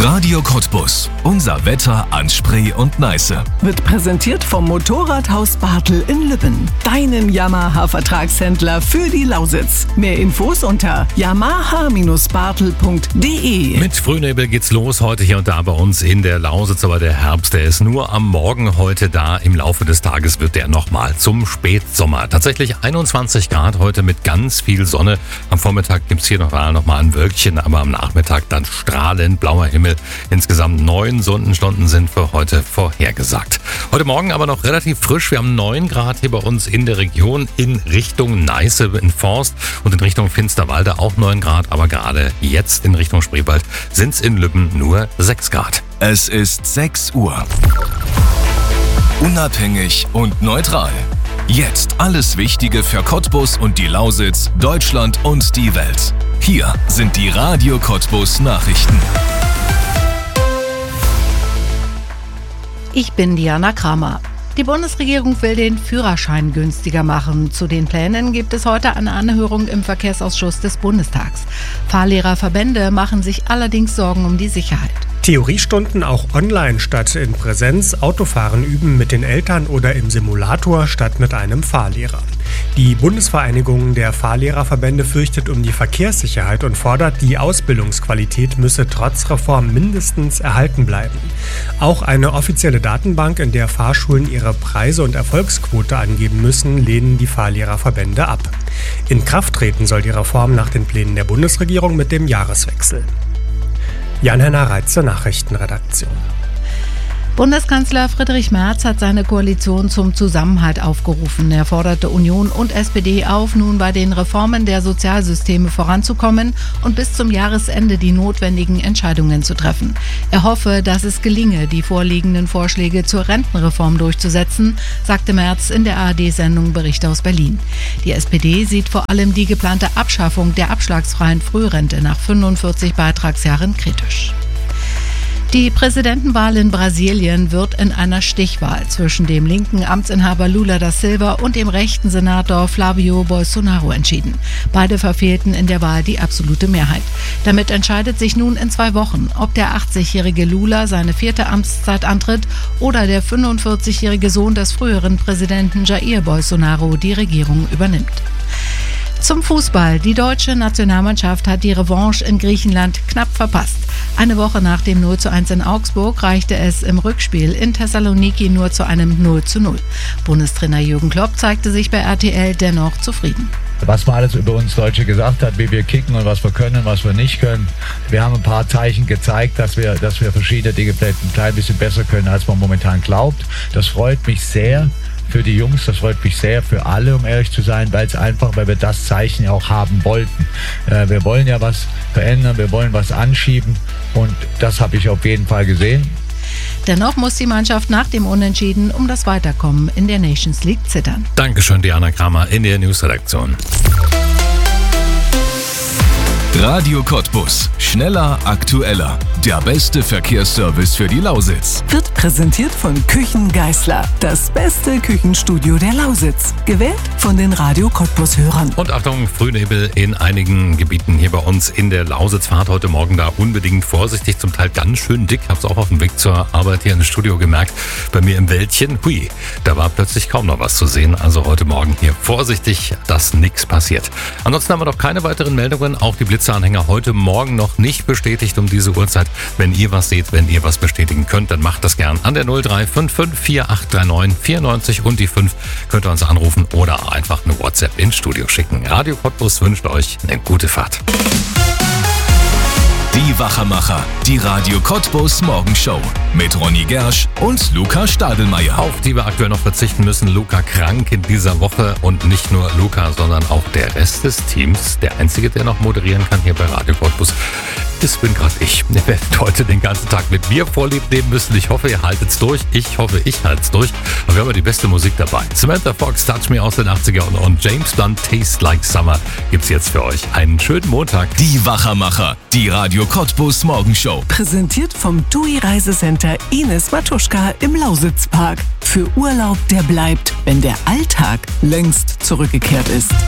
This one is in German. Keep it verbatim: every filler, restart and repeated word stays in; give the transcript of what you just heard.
Radio Cottbus. Unser Wetter an Spree und Neiße. Wird präsentiert vom Motorradhaus Bartel in Lübben. Deinen Yamaha-Vertragshändler für die Lausitz. Mehr Infos unter yamaha Bindestrich bartel punkt de. Mit Frühnebel geht's los heute hier und da bei uns in der Lausitz. Aber der Herbst, der ist nur am Morgen heute da. Im Laufe des Tages wird der nochmal zum Spätsommer. Tatsächlich einundzwanzig Grad heute mit ganz viel Sonne. Am Vormittag gibt's hier noch mal ein Wölkchen, aber am Nachmittag dann strahlend blauer Himmel. Insgesamt neun Sonnenstunden sind für heute vorhergesagt. Heute Morgen aber noch relativ frisch. Wir haben neun Grad hier bei uns in der Region in Richtung Neiße in Forst und in Richtung Finsterwalde auch neun Grad. Aber gerade jetzt in Richtung Spreewald sind es in Lübben nur sechs Grad. Es ist sechs Uhr. Unabhängig und neutral. Jetzt alles Wichtige für Cottbus und die Lausitz, Deutschland und die Welt. Hier sind die Radio Cottbus Nachrichten. Ich bin Diana Kramer. Die Bundesregierung will den Führerschein günstiger machen. Zu den Plänen gibt es heute eine Anhörung im Verkehrsausschuss des Bundestags. Fahrlehrerverbände machen sich allerdings Sorgen um die Sicherheit. Theoriestunden auch online statt in Präsenz, Autofahren üben mit den Eltern oder im Simulator statt mit einem Fahrlehrer. Die Bundesvereinigung der Fahrlehrerverbände fürchtet um die Verkehrssicherheit und fordert, die Ausbildungsqualität müsse trotz Reform mindestens erhalten bleiben. Auch eine offizielle Datenbank, in der Fahrschulen ihre Preise und Erfolgsquote angeben müssen, lehnen die Fahrlehrerverbände ab. In Kraft treten soll die Reform nach den Plänen der Bundesregierung mit dem Jahreswechsel. Jan-Henner Reitz zur Nachrichtenredaktion. Bundeskanzler Friedrich Merz hat seine Koalition zum Zusammenhalt aufgerufen. Er forderte Union und S P D auf, nun bei den Reformen der Sozialsysteme voranzukommen und bis zum Jahresende die notwendigen Entscheidungen zu treffen. Er hoffe, dass es gelinge, die vorliegenden Vorschläge zur Rentenreform durchzusetzen, sagte Merz in der A R D-Sendung Bericht aus Berlin. Die S P D sieht vor allem die geplante Abschaffung der abschlagsfreien Frührente nach fünfundvierzig Beitragsjahren kritisch. Die Präsidentenwahl in Brasilien wird in einer Stichwahl zwischen dem linken Amtsinhaber Lula da Silva und dem rechten Senator Flávio Bolsonaro entschieden. Beide verfehlten in der Wahl die absolute Mehrheit. Damit entscheidet sich nun in zwei Wochen, ob der achtzigjährige Lula seine vierte Amtszeit antritt oder der fünfundvierzigjährige Sohn des früheren Präsidenten Jair Bolsonaro die Regierung übernimmt. Zum Fußball. Die deutsche Nationalmannschaft hat die Revanche in Griechenland knapp verpasst. Eine Woche nach dem null zu eins in Augsburg reichte es im Rückspiel in Thessaloniki nur zu einem null zu null. Bundestrainer Jürgen Klopp zeigte sich bei R T L dennoch zufrieden. Was man alles über uns Deutsche gesagt hat, wie wir kicken und was wir können, was wir nicht können. Wir haben ein paar Zeichen gezeigt, dass wir, dass wir verschiedene Dinge vielleicht ein klein bisschen besser können, als man momentan glaubt. Das freut mich sehr für die Jungs, das freut mich sehr für alle, um ehrlich zu sein, weil es einfach, weil wir das Zeichen ja auch haben wollten. Äh, wir wollen ja was verändern, wir wollen was anschieben und das habe ich auf jeden Fall gesehen. Dennoch muss die Mannschaft nach dem Unentschieden um das Weiterkommen in der Nations League zittern. Dankeschön, Diana Kramer in der Newsredaktion. Radio Cottbus. Schneller, aktueller. Der beste Verkehrsservice für die Lausitz. Wird präsentiert von Küchen Geißler. Das beste Küchenstudio der Lausitz. Gewählt von den Radio Cottbus-Hörern. Und Achtung, Frühnebel in einigen Gebieten hier bei uns in der Lausitz. Fahrt heute Morgen da unbedingt vorsichtig, zum Teil ganz schön dick. Hab's auch auf dem Weg zur Arbeit hier ins Studio gemerkt. Bei mir im Wäldchen, hui, da war plötzlich kaum noch was zu sehen. Also heute Morgen hier vorsichtig, dass nichts passiert. Ansonsten haben wir noch keine weiteren Meldungen. Auch die Blitzeranhänger heute Morgen noch nicht bestätigt um diese Uhrzeit. Wenn ihr was seht, wenn ihr was bestätigen könnt, dann macht das gern an der null drei fünf fünf vier acht drei neun vier neun und die fünf könnt ihr uns anrufen oder einfach eine WhatsApp ins Studio schicken. Radio Cottbus wünscht euch eine gute Fahrt. Die Wachermacher, die Radio Cottbus Morgenshow mit Ronny Gersch und Luca Stadelmeier. Auf die wir aktuell noch verzichten müssen. Luca krank in dieser Woche und nicht nur Luca, sondern auch der Rest des Teams. Der Einzige, der noch moderieren kann hier bei Radio Cottbus, das bin gerade ich. Ihr werdet heute den ganzen Tag mit mir Vorlieb nehmen müssen. Ich hoffe, ihr haltet's durch. Ich hoffe, ich halt's durch. Aber wir haben ja die beste Musik dabei. Samantha Fox, Touch Me aus den achtzigern und James Blunt, Taste Like Summer gibt's jetzt für euch. Einen schönen Montag. Die Wachermacher, die Radio Cottbus Morgenshow. Präsentiert vom T U I Reisecenter Ines Matuschka im Lausitzpark. Für Urlaub, der bleibt, wenn der Alltag längst zurückgekehrt ist.